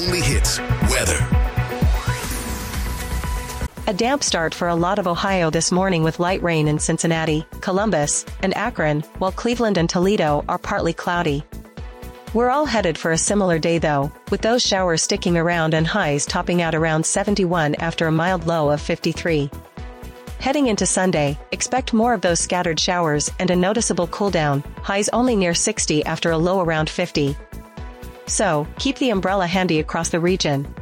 only hits, weather. A damp start for a lot of Ohio this morning with light rain in Cincinnati, Columbus, and Akron, while Cleveland and Toledo are partly cloudy. We're all headed for a similar day though, with those showers sticking around and highs topping out around 71 after a mild low of 53. Heading into Sunday, expect more of those scattered showers and a noticeable cooldown, highs only near 60 after a low around 50. So, keep the umbrella handy across the region.